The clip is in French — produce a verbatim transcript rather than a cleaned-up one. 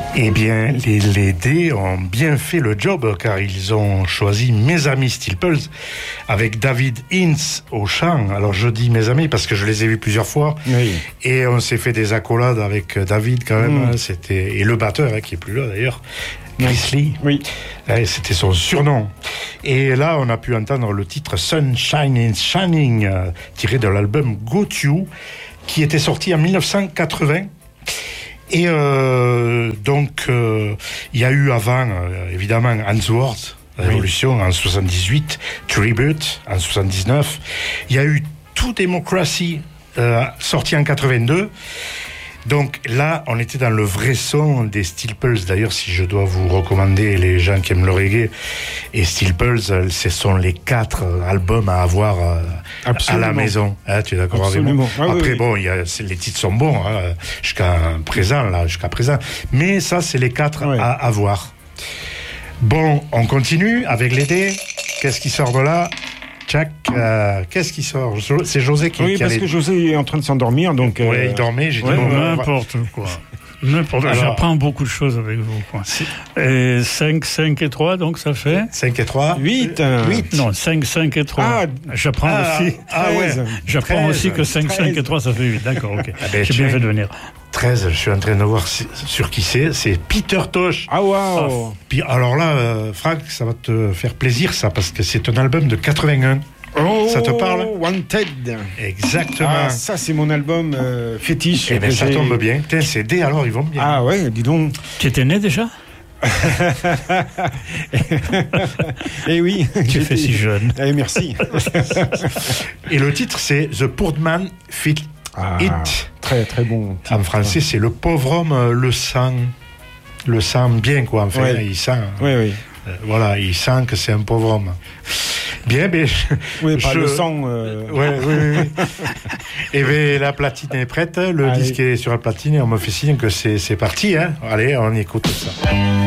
Eh bien, les, les dés ont bien fait le job car ils ont choisi Mes Amis Steeples avec David Hintz au chant. Alors je dis Mes Amis parce que je les ai vus plusieurs fois oui. et on s'est fait des accolades avec David quand même. Mmh. Hein, c'était et le batteur hein, qui est plus là d'ailleurs. Chris Lee, oui. Ouais, c'était son surnom. Et là, on a pu entendre le titre Sunshine and Shining, euh, tiré de l'album Go To, qui était sorti en dix-neuf cent quatre-vingts. Et euh, donc, il euh, y a eu avant, euh, évidemment, Handsworth, Révolution oui. en soixante-dix-huit, Tribute en soixante-dix-neuf. Il y a eu To Democracy, euh, sorti en quatre-vingt-deux. Donc là, on était dans le vrai son des Steeples. D'ailleurs, si je dois vous recommander les gens qui aiment le reggae, et Steeples, ce sont les quatre albums à avoir euh, à la maison. Hein, tu es d'accord Absolument. avec moi? Ah, Après, oui, bon, y a, les titres sont bons hein, jusqu'à présent, là, jusqu'à présent. Mais ça, c'est les quatre oui. à avoir. Bon, on continue avec les dés. Qu'est-ce qui sort de là? Jack, euh, qu'est-ce qui sort? C'est José qui... Oui, qui parce allait... que José est en train de s'endormir, donc... Oui, euh... il dormait, j'ai ouais, dit... Bon, n'importe quoi. N'importe quoi. J'apprends beaucoup de choses avec vous, quoi. Et cinq, cinq et trois, donc ça fait... cinq et trois huit. huit. Non, cinq, cinq et trois. Ah, j'apprends ah, aussi... Ah ouais. J'apprends treize, aussi que cinq, cinq et trois, ça fait huit. D'accord, ok. Ah ben, j'ai bien fait de venir. treize, je suis en train de voir sur qui c'est. C'est Peter Tosh. Ah, waouh. Alors là, euh, Franck, ça va te faire plaisir, ça, parce que c'est un album de quatre-vingt-un. Oh, ça te parle? Wanted. Exactement. Ah, ça, c'est mon album euh, fétiche. Eh bien, ça tombe bien. Tiens, ces dés, alors, ils vont bien. Ah ouais, dis donc. Tu étais né déjà? Eh oui. Tu fais si jeune. Eh, merci. Et le titre, c'est The Poor Man Fit ah, It. Très, très bon. En français, c'est Le pauvre homme le sent. Le sent bien, quoi. Enfin, ouais. il sent. Oui, oui. Euh, voilà, il sent que c'est un pauvre homme. Bien, mais... Oui, pas je... le sang... Euh... Ouais, oui, oui, oui. Et bien, la platine est prête, le Allez. disque est sur la platine et on me fait signe que c'est, c'est parti. Hein. Allez, on écoute ça.